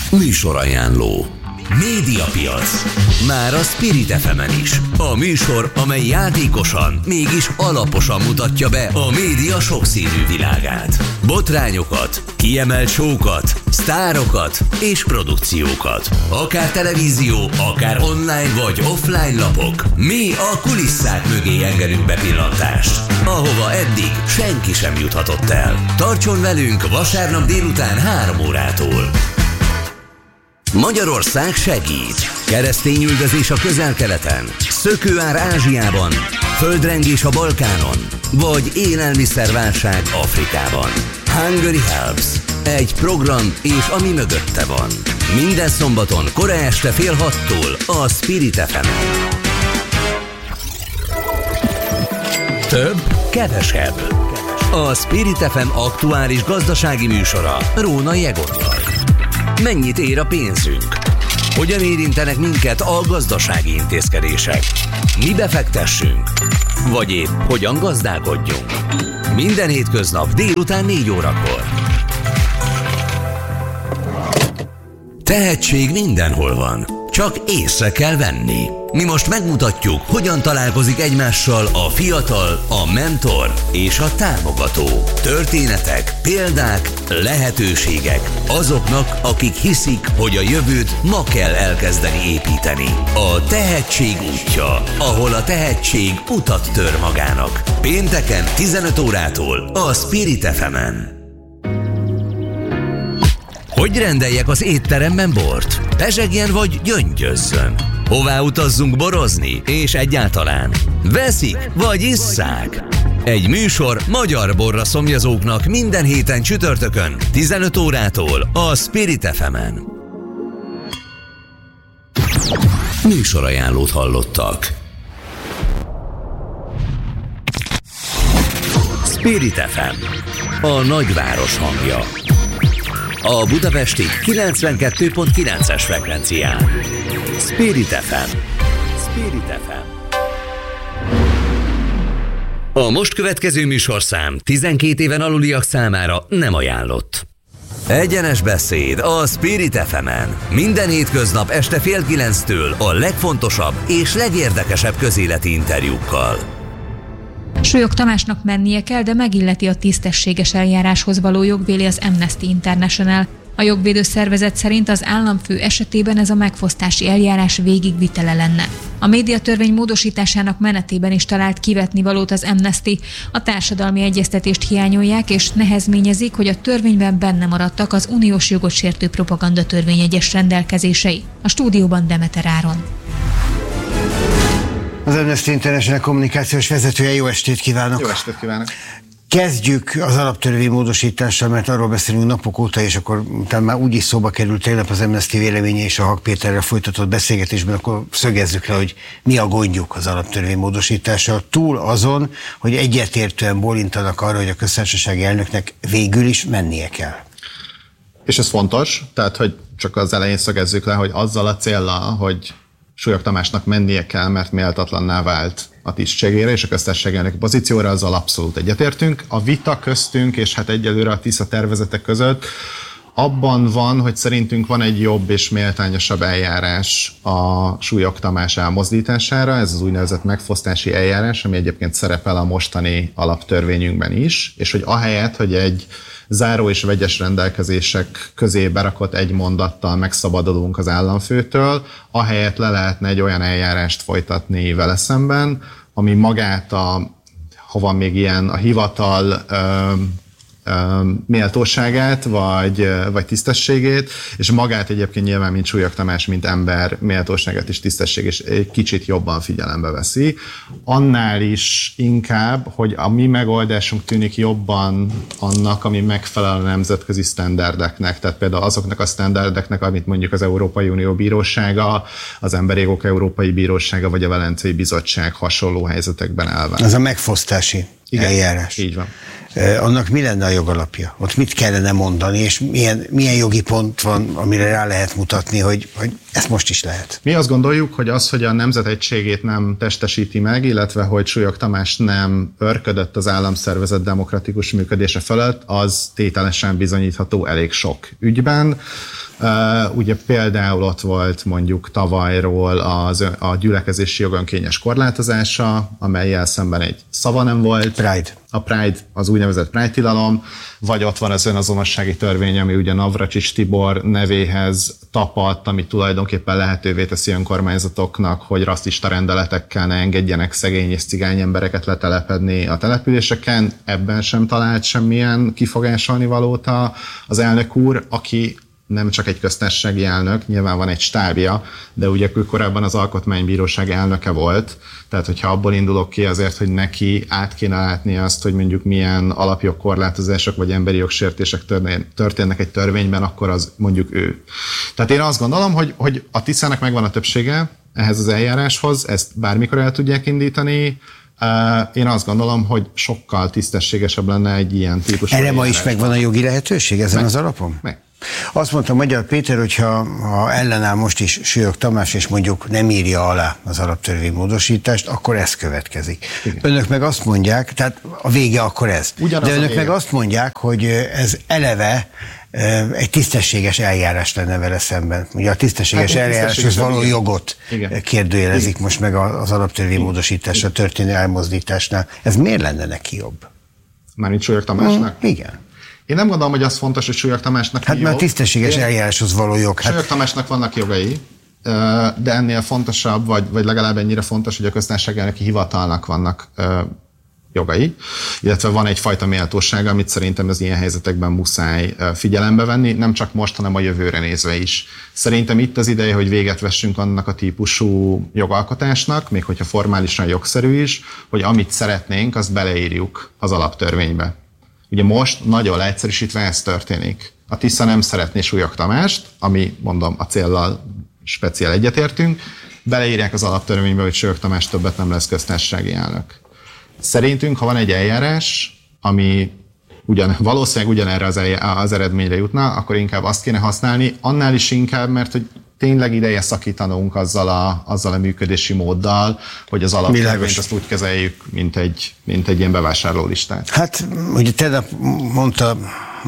Műsorajánló. Médiapiac. Már a Spirit FM-en is. A műsor, amely játékosan, mégis alaposan mutatja be a média sokszínű világát. Botrányokat, kiemelt show-kat, sztárokat és produkciókat. Akár televízió, akár online vagy offline lapok. Mi a kulisszák mögé engedünk bepillantást, ahova eddig senki sem juthatott el. Tartson velünk vasárnap délután 3 órától. Magyarország segít. Keresztényüldözés a Közel-Keleten, szökőár Ázsiában, földrengés a Balkánon, vagy élelmiszerválság Afrikában. Hungary Helps. Egy program és ami mögötte van. Minden szombaton kora este 5:30 a Spirit FM-en. Több, kevesebb. A Spirit FM aktuális gazdasági műsora Rónai Egottal. Mennyit ér a pénzünk? Hogyan érintenek minket a gazdasági intézkedések? Mi befektessünk? Vagy épp hogyan gazdálkodjunk? Minden hétköznap délután 4 órakor. Tehetség mindenhol van, csak észre kell venni. Mi most megmutatjuk, hogyan találkozik egymással a fiatal, a mentor és a támogató. Történetek, példák, lehetőségek azoknak, akik hiszik, hogy a jövőt ma kell elkezdeni építeni. A tehetség útja, ahol a tehetség utat tör magának. Pénteken 15 órától a Spirit FM-en. Hogy rendeljek az étteremben bort? Pezsegjen vagy gyöngyözzön? Hová utazzunk borozni? És egyáltalán veszik vagy isszák? Egy műsor magyar borra szomjazóknak minden héten csütörtökön 15 órától a Spirit FM-en. Műsorajánlót hallottak. Spirit FM, a nagyváros hangja. A budapesti 92.9-es frekvencián. Spirit FM. Spirit FM. A most következő műsorszám 12 éven aluliak számára nem ajánlott. Egyenes beszéd a Spirit FM-en. Minden hétköznap este 8:30-től a legfontosabb és legérdekesebb közéleti interjúkkal. Súlyog Tamásnak mennie kell, de megilleti a tisztességes eljáráshoz való jog, véli az Amnesty International. A jogvédő szervezet szerint az államfő esetében ez a megfosztási eljárás végigvitele lenne. A médiatörvény módosításának menetében is talált kivetnivalót az Amnesty. A társadalmi egyeztetést hiányolják és nehezményezik, hogy a törvényben benne maradtak az uniós jogot sértő propagandatörvény egyes rendelkezései. A stúdióban Demeter Áron. Az Amnesty International kommunikációs vezetője, jó estét kívánok! Jó estét kívánok! Kezdjük az alaptörvény módosítással, mert arról beszélünk napok óta, és akkor talán már úgy is szóba került tegnap az Amnesty véleménye és a Hak Péterrel folytatott beszélgetésben, akkor szögezzük le, hogy mi a gondjuk az alaptörvény módosítással. Túl azon, hogy egyetértően bólintanak arra, hogy a köztársasági elnöknek végül is mennie kell. És ez fontos, tehát hogy csak az elején szögezzük le, hogy azzal a céllal, hogy Súlyog Tamásnak mennie kell, mert méltatlanná vált a tisztségére és a köztársasági elnöki pozícióra, azzal abszolút egyetértünk. A vita köztünk, és hát egyelőre a TISZA tervezetek között abban van, hogy szerintünk van egy jobb és méltányosabb eljárás a Súlyog Tamás elmozdítására, ez az úgynevezett megfosztási eljárás, ami egyébként szerepel a mostani alaptörvényünkben is, és hogy ahelyett, hogy egy záró és vegyes rendelkezések közé berakott egy mondattal megszabadulunk az államfőtől, ahelyett le lehetne egy olyan eljárást folytatni vele szemben, ami magát hova még ilyen a hivatal méltóságát, vagy tisztességét, és magát egyébként nyilván, mint Súlyog Tamás, mint ember méltóságát és tisztességét egy kicsit jobban figyelembe veszi. Annál is inkább, hogy a mi megoldásunk tűnik jobban annak, ami megfelel a nemzetközi sztenderdeknek, tehát például azoknak a sztenderdeknek, amit mondjuk az Európai Unió Bírósága, az Emberi Jogok Európai Bírósága, vagy a Velencei Bizottság hasonló helyzetekben elvár. Ez a megfosztási eljárás. Így van. annak mi lenne a jogalapja? Ott mit kellene mondani, és milyen jogi pont van, amire rá lehet mutatni, hogy ezt most is lehet? Mi azt gondoljuk, hogy az, hogy a nemzet egységét nem testesíti meg, illetve hogy Súlyog Tamás nem örködött az államszervezet demokratikus működése felett, az tételesen bizonyítható elég sok ügyben. Ugye például ott volt mondjuk tavalyról a gyülekezési jog önkényes korlátozása, amellyel szemben egy szava nem volt. Pride. A Pride, az úgynevezett Pride tilalom, vagy ott van az önazonossági törvény, ami ugye Navracsics Tibor nevéhez tapadt, ami tulajdonképpen lehetővé teszi önkormányzatoknak, hogy rasszista rendeletekkel ne engedjenek szegény és cigány embereket letelepedni a településeken. Ebben sem talált semmilyen kifogásolni valót az elnök úr, aki nem csak egy köztársasági elnök, nyilván van egy stábja, de ugye ő korábban az Alkotmánybíróság elnöke volt, tehát hogyha abból indulok ki azért, hogy neki át kéne látni azt, hogy mondjuk milyen alapjogkorlátozások vagy emberi jogsértések történnek egy törvényben, akkor az mondjuk ő. Tehát én azt gondolom, hogy a Tiszának megvan a többsége ehhez az eljáráshoz, ezt bármikor el tudják indítani. Én azt gondolom, hogy sokkal tisztességesebb lenne egy ilyen típusú eljárás. Erre ma is megvan a jogi lehetőség ezen az alapon? Meg. Azt mondta Magyar Péter, hogy ha ellenáll most is Súlyog Tamás, és mondjuk nem írja alá az alaptörvény módosítást, akkor ez következik. Igen. Önök meg azt mondják, tehát a vége akkor ez. Ugyanaz. De önök meg azt mondják, hogy ez eleve egy tisztességes eljárás lenne vele szemben. Ugye a tisztességes eljáráshoz való jogot kérdőjelezik most meg az alaptörvény módosításra történő elmozdításnál. Ez miért lenne neki jobb? Mármint Súlyog Tamásnak? Igen. Én nem gondolom, hogy az fontos, hogy Súlyog Tamásnak hát mert a tisztességes eljáráshoz való jog. Súlyog Tamásnak vannak jogai, de ennél fontosabb, vagy legalább ennyire fontos, hogy a köztársasági elnöki hivatalnak vannak jogai, illetve van egyfajta méltósága, amit szerintem az ilyen helyzetekben muszáj figyelembe venni, nem csak most, hanem a jövőre nézve is. Szerintem itt az ideje, hogy véget vessünk annak a típusú jogalkotásnak, még hogyha formálisan jogszerű is, hogy amit szeretnénk, azt beleírjuk az alaptörvénybe. Ugye most nagyon leegyszerűsítve ez történik. A Tisza nem szeretné Súlyog Tamást, ami mondom a céllal speciál egyetértünk, beleírják az alaptörvénybe, hogy Súlyog Tamás többet nem lesz köztársasági elnök. Szerintünk, ha van egy eljárás, ami valószínűleg ugyanerre az eredményre jutna, akkor inkább azt kéne használni, annál is inkább, mert hogy tényleg ideje szakítanunk azzal a működési móddal, hogy az alaptörvényt azt úgy kezeljük, mint egy ilyen bevásárlólistát. Hát, ugye tegnap mondta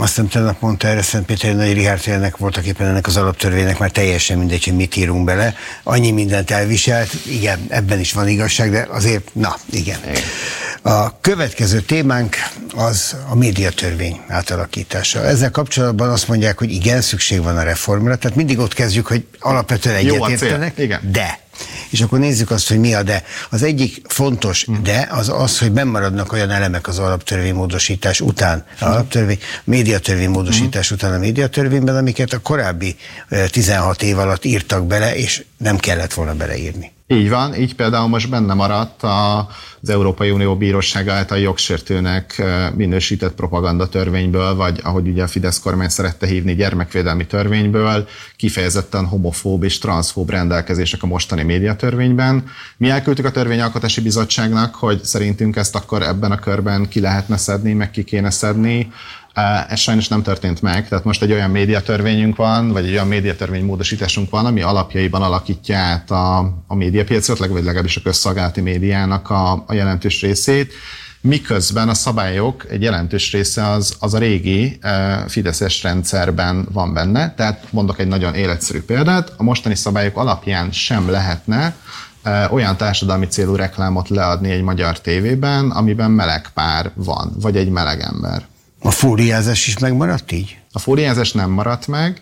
erre Szentpéteri Nagy Richárd, hogy ennek voltak éppen ennek az alaptörvénynek már teljesen mindegy, hogy mit írunk bele. Annyi mindent elviselt, igen, ebben is van igazság, de azért, igen. A következő témánk az a médiatörvény átalakítása. Ezzel kapcsolatban azt mondják, hogy igen, szükség van a reformra, tehát mindig ott kezdjük, hogy alapvetően egyetértenek, de. És akkor nézzük azt, hogy mi a de. Az egyik fontos de az, hogy bennmaradnak olyan elemek az alaptörvény módosítás után, médiatörvény módosítás után a médiatörvényben, amiket a korábbi 16 év alatt írtak bele, és nem kellett volna beleírni. Így van, így például most benne maradt az Európai Unió Bírósága által jogsértőnek minősített propagandatörvényből, vagy ahogy ugye a Fidesz kormány szerette hívni, gyermekvédelmi törvényből, kifejezetten homofób és transzfób rendelkezések a mostani médiatörvényben. Mi elküldtük a Törvényalkotási Bizottságnak, hogy szerintünk ezt akkor ebben a körben ki lehetne szedni, meg ki kéne szedni. Ez sajnos nem történt meg, tehát most egy olyan médiatörvényünk van, vagy egy olyan médiatörvény módosításunk van, ami alapjaiban alakítja át a médiapiacot, vagy legalábbis a közszolgálati médiának a jelentős részét, miközben a szabályok egy jelentős része az a régi fideszes rendszerben van benne, tehát mondok egy nagyon életszerű példát, a mostani szabályok alapján sem lehetne olyan társadalmi célú reklámot leadni egy magyar tévében, amiben meleg pár van, vagy egy meleg ember. A fóliázás is megmaradt így? A fóliázás nem maradt meg,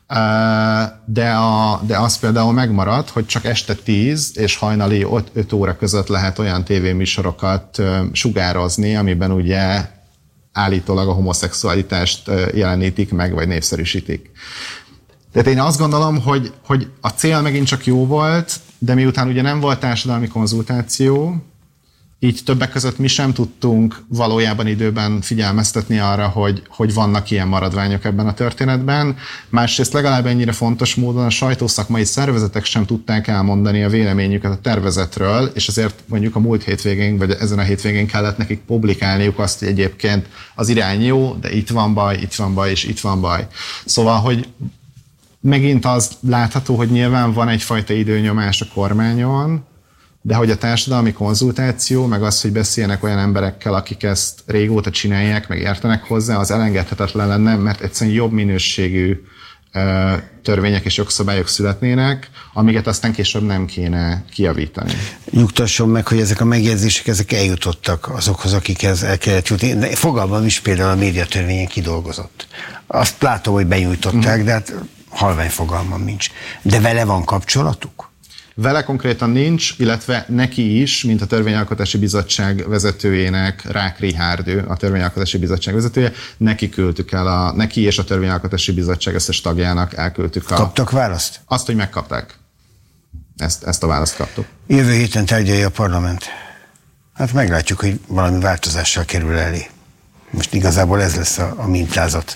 de az például megmaradt, hogy csak este 10 és hajnali 5 óra között lehet olyan tévéműsorokat sugározni, amiben ugye állítólag a homoszexualitást jelenítik meg, vagy népszerűsítik. Tehát én azt gondolom, hogy a cél megint csak jó volt, de miután ugye nem volt társadalmi konzultáció, így többek között mi sem tudtunk valójában időben figyelmeztetni arra, hogy vannak ilyen maradványok ebben a történetben. Másrészt legalább ennyire fontos módon a sajtószakmai szervezetek sem tudták elmondani a véleményüket a tervezetről, és ezért mondjuk a múlt hétvégén, vagy ezen a hétvégén kellett nekik publikálniuk azt, hogy egyébként az irány jó, de itt van baj, és itt van baj. Szóval, hogy megint az látható, hogy nyilván van egyfajta időnyomás a kormányon, de hogy a társadalmi konzultáció, meg az, hogy beszéljenek olyan emberekkel, akik ezt régóta csinálják, meg értenek hozzá, az elengedhetetlen lenne, mert egyszerűen jobb minőségű törvények és jogszabályok születnének, amiket aztán később nem kéne kijavítani. Nyugtasson meg, hogy ezek a megjegyzések ezek eljutottak azokhoz, akikhez el kellett jutni. De fogalmam is például a médiatörvényen kidolgozott. Azt látom, hogy benyújtották, de hát halvány fogalmam nincs. De vele van kapcsolatuk? Vele konkrétan nincs, illetve neki is, mint a Törvényalkotási Bizottság vezetőjének, Rák Richárd, a Törvényalkotási Bizottság vezetője, neki küldtük el, neki és a Törvényalkotási Bizottság összes tagjának elküldtük Kaptak választ? Azt, hogy megkapták. Ezt a választ kaptuk. Jövő héten tárgyalja a parlament. Hát meglátjuk, hogy valami változással kerül elé. Most igazából ez lesz a mintázat.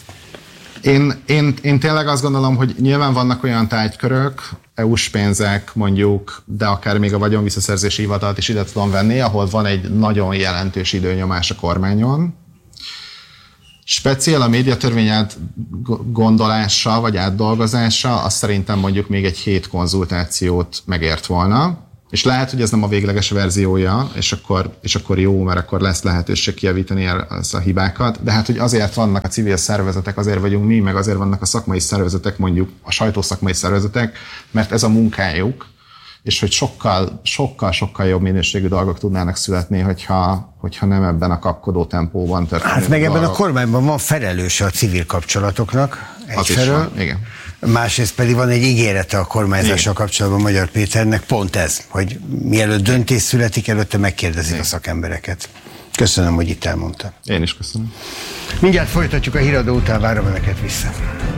Én tényleg azt gondolom, hogy nyilván vannak olyan tárgykörök, EU-s pénzek mondjuk, de akár még a vagyonvisszaszerzési hivatalt is ide tudom venni, ahol van egy nagyon jelentős időnyomás a kormányon. Speciál a médiatörvény átgondolása vagy átdolgozása, az szerintem mondjuk még egy 7 konzultációt megért volna. És lehet, hogy ez nem a végleges verziója, és akkor jó, mert akkor lesz lehetőség kijavítani ezt a hibákat. De hát, hogy azért vannak a civil szervezetek, azért vagyunk mi, meg azért vannak a szakmai szervezetek, mondjuk a sajtószakmai szervezetek, mert ez a munkájuk, és hogy sokkal jobb minőségű dolgok tudnának születni, hogyha nem ebben a kapkodó tempóban történik. Hát meg ebben a kormányban van felelőse a civil kapcsolatoknak egyfelől. Igen. Másrészt pedig van egy ígérete a kormányzással kapcsolatban Magyar Péternek, pont ez, hogy mielőtt döntés születik, előtte megkérdezik a szakembereket. Köszönöm, hogy itt elmondta. Én is köszönöm. Mindjárt folytatjuk a híradó után, várom önöket vissza.